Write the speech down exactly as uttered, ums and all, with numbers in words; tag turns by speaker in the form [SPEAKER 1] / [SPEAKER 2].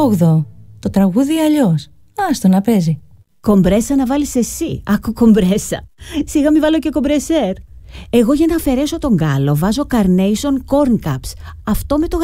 [SPEAKER 1] όγδοο. Το τραγούδι αλλιώς. Άστο να παίζει.
[SPEAKER 2] Κομπρέσα να βάλεις εσύ. Άκου κομπρέσα. Σιγά μη βάλω και κομπρεσέρ. Εγώ για να αφαιρέσω τον γκάλο βάζω Carnation Corn Cups. Αυτό με το